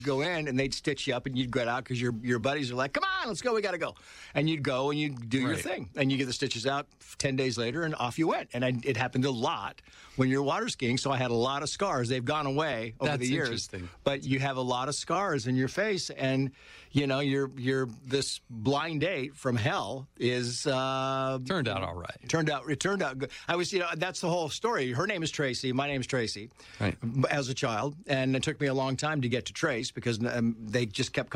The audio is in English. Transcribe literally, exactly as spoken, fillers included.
go in and they'd stitch you up and you'd get out because your your buddies are like, come on, let's go, we got to go. And you'd go and you'd do your Right. thing. And you get the stitches out ten days later and off you went. And I, it happened a lot when you're water skiing, so I had a lot of scars. They've gone away over That's the years. interesting. But you have a lot of scars in your face and, you know, you're, you're this blind date from hell is... Uh, Turned out all right. Turned out, it turned out good. I was, you know, that's the whole story. Her name is Tracy. My name is Tracy. Right. As a child. And it took me a long time to get to Trace because um, they just kept